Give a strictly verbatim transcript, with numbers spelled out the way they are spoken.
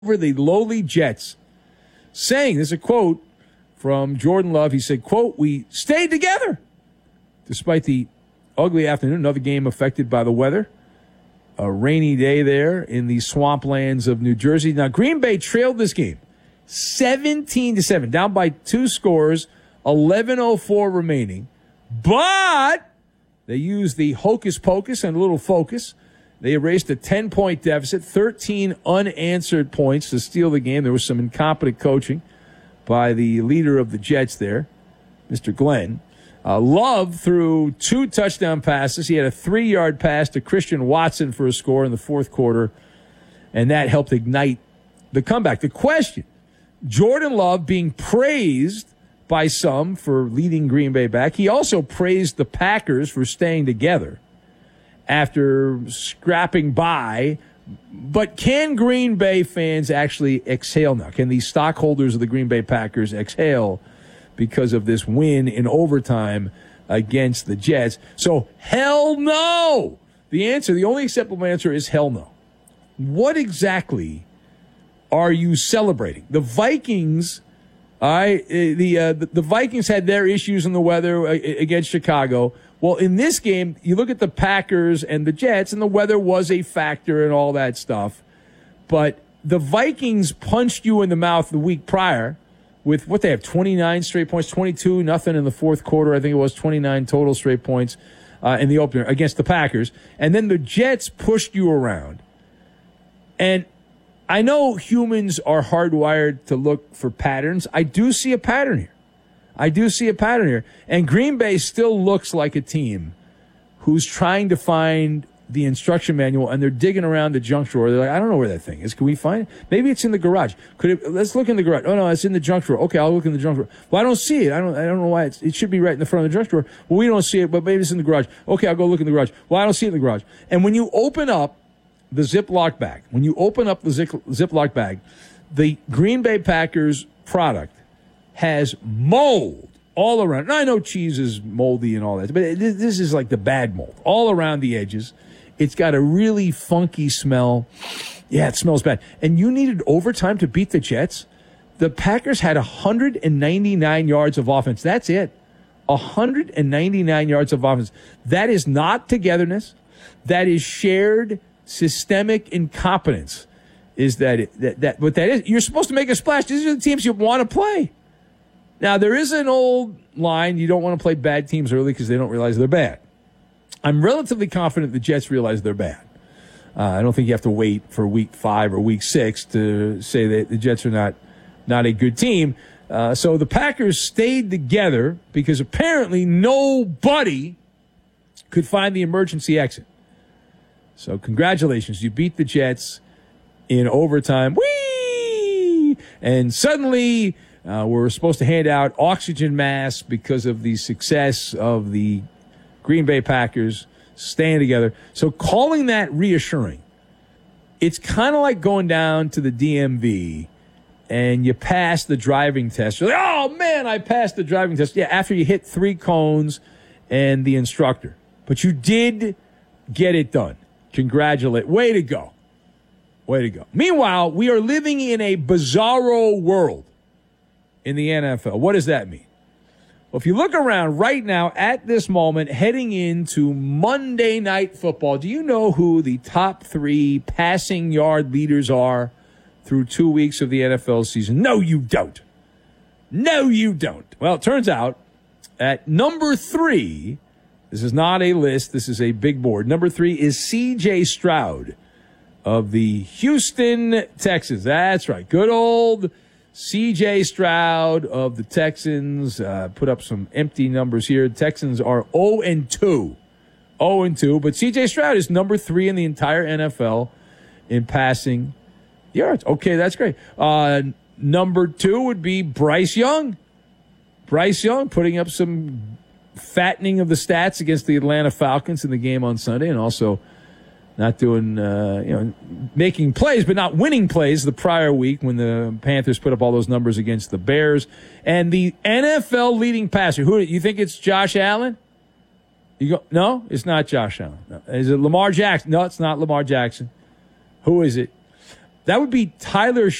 over the lowly Jets, saying, this is a quote from Jordan Love. He said, quote, "We stayed together despite the ugly afternoon." Another game affected by the weather. A rainy day there in the swamplands of New Jersey. Now, Green Bay trailed this game seventeen to seven, down by two scores, eleven oh four remaining. But they used the hocus pocus and a little focus. They erased a ten-point deficit, thirteen unanswered points to steal the game. There was some incompetent coaching by the leader of the Jets there, Mister Glenn. Uh, Love threw two touchdown passes. He had a three-yard pass to Christian Watson for a score in the fourth quarter, and that helped ignite the comeback. The question, Jordan Love being praised by some for leading Green Bay back. He also praised the Packers for staying together after scrapping by. But can Green Bay fans actually exhale now? Can the stockholders of the Green Bay Packers exhale because of this win in overtime against the Jets? So, hell no! The answer, the only acceptable answer is hell no. What exactly are you celebrating? The Vikings, I the, uh, the the Vikings had their issues in the weather against Chicago. Well, in this game, you look at the Packers and the Jets, and the weather was a factor and all that stuff. But the Vikings punched you in the mouth the week prior with what they have, twenty-nine straight points, twenty-two nothing in the fourth quarter. I think it was twenty-nine total straight points uh, in the opener against the Packers. And then the Jets pushed you around. And I know humans are hardwired to look for patterns. I do see a pattern here. I do see a pattern here. And Green Bay still looks like a team who's trying to find the instruction manual, and they're digging around the junk drawer. They're like, I don't know where that thing is. Can we find it? Maybe it's in the garage. Could it, let's look in the garage. Oh, no, it's in the junk drawer. Okay, I'll look in the junk drawer. Well, I don't see it. I don't I don't know why. It's, it should be right in the front of the junk drawer. Well, we don't see it, but maybe it's in the garage. Okay, I'll go look in the garage. Well, I don't see it in the garage. And when you open up the Ziploc bag, when you open up the Zip, Ziploc bag, the Green Bay Packers product has mold all around. Now, I know cheese is moldy and all that, but this is like the bad mold all around the edges. It's got a really funky smell. Yeah, it smells bad. And you needed overtime to beat the Jets? The Packers had one hundred ninety-nine yards of offense. That's it. one hundred ninety-nine yards of offense. That is not togetherness. That is shared systemic incompetence. Is that it? That, that, what that is? You're supposed to make a splash. These are the teams you want to play. Now, there is an old line. You don't want to play bad teams early because they don't realize they're bad. I'm relatively confident the Jets realize they're bad. Uh, I don't think you have to wait for week five or week six to say that the Jets are not, not a good team. Uh, so the Packers stayed together because apparently nobody could find the emergency exit. So congratulations. You beat the Jets in overtime. Whee! And suddenly uh, we're supposed to hand out oxygen masks because of the success of the Green Bay Packers staying together. So calling that reassuring, it's kind of like going down to the D M V and you pass the driving test. You're like, oh, man, I passed the driving test. Yeah, after you hit three cones and the instructor. But you did get it done. Congratulate. Way to go. Way to go. Meanwhile, we are living in a bizarro world in the N F L. What does that mean? Well, if you look around right now at this moment, heading into Monday Night Football, do you know who the top three passing yard leaders are through two weeks of the N F L season? No, you don't. No, you don't. Well, it turns out at number three, this is not a list, this is a big board. Number three is C J Stroud of the Houston Texans. That's right. Good old C J Stroud of the Texans. Uh, put up some empty numbers here. Texans are oh and two. oh and two. But C J Stroud is number three in the entire N F L in passing yards. Okay, that's great. Uh, number two would be Bryce Young. Bryce Young putting up some fattening of the stats against the Atlanta Falcons in the game on Sunday, and also not doing, uh, you know, making plays, but not winning plays the prior week when the Panthers put up all those numbers against the Bears. And the N F L leading passer, who you think it's Josh Allen? You go, no, it's not Josh Allen. No. Is it Lamar Jackson? No, it's not Lamar Jackson. Who is it? That would be Tyler